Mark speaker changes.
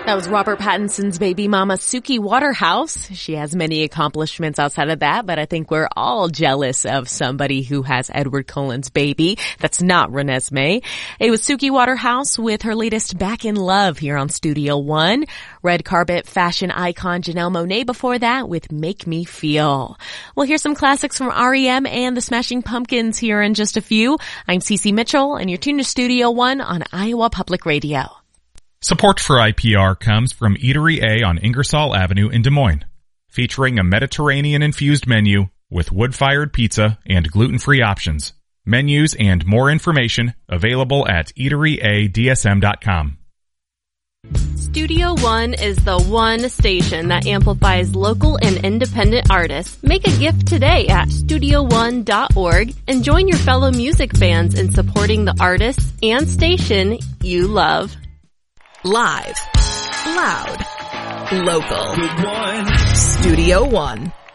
Speaker 1: That was Robert Pattinson's baby mama, Suki Waterhouse. She has many accomplishments outside of that, but I think we're all jealous of somebody who has Edward Cullen's baby. That's not Renesmee. It was Suki Waterhouse with her latest Back in Love here on Studio One. Red carpet fashion icon Janelle Monáe before that with Make Me Feel. We'll hear some classics from REM and the Smashing Pumpkins here in just a few. I'm Cece Mitchell, and you're tuned to Studio One on Iowa Public Radio.
Speaker 2: Support for IPR comes from Eatery A on Ingersoll Avenue in Des Moines, featuring a Mediterranean-infused menu with wood-fired pizza and gluten-free options. Menus and more information available at eateryadsm.com.
Speaker 3: Studio One is the one station that amplifies local and independent artists. Make a gift today at studioone.org and join your fellow music fans in supporting the artists and station you love.
Speaker 4: Live, loud, local. Studio One.